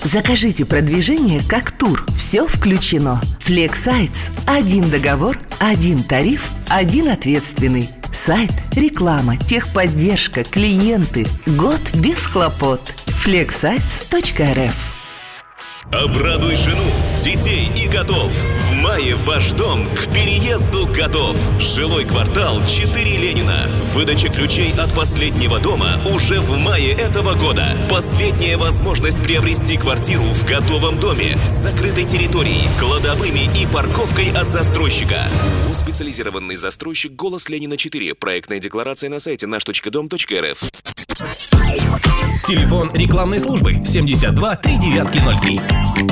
Закажите продвижение как тур. Все включено. Флексайтс. Один договор, один тариф, один ответственный. Сайт, реклама, техподдержка, клиенты. Год без хлопот. flexsites.rf. Обрадуй жену, детей и котов. В мае ваш дом к переезду готов. Жилой квартал 4 Ленина. Выдача ключей от последнего дома уже в мае этого года. Последняя возможность приобрести квартиру в готовом доме с закрытой территорией, кладовыми и парковкой от застройщика. Специализированный застройщик «Голос Ленина 4». Проектная декларация на сайте наш.дом.рф. Телефон рекламной службы 72 3903.